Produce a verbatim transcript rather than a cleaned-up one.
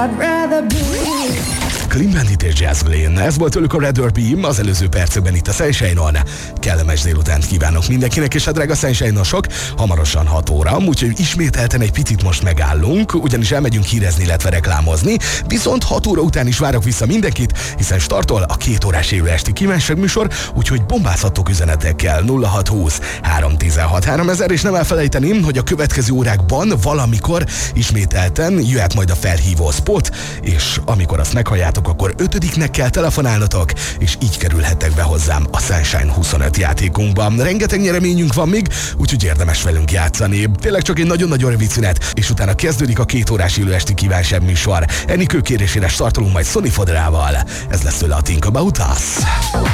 Clean Bandit és Jazz Glynn. Ez volt tőlük a Red Beam az előző percekben itt a Sunshine-on. Kellemes délutánt kívánok mindenkinek, és a drága Sunshine-osok, hamarosan hat óra, úgyhogy ismételten egy picit most megállunk, ugyanis elmegyünk hírezni, illetve reklámozni, viszont hat óra után is várok vissza mindenkit, hiszen startol a két órás élő esti kívánságműsor, úgyhogy bombázhatok üzenetekkel nulla hat húsz három tizenhat háromezer, és nem elfelejteném, hogy a következő órákban valamikor ismételten jöhet majd a felhívó spot, és amikor azt meghalljátok, akkor ötödiknek kell telefonálnotok, és így kerülhettek be hozzám a Sunshine huszonöt játékunkban. Rengeteg nyereményünk van még, úgyhogy érdemes velünk játszani. Tényleg csak egy nagyon-nagyon rövid szünet, és utána kezdődik a két órás élő esti kívánság műsor. Enikő kérésére startolunk majd Sonny Fodrával. Ez lesz tőle a Think About Us.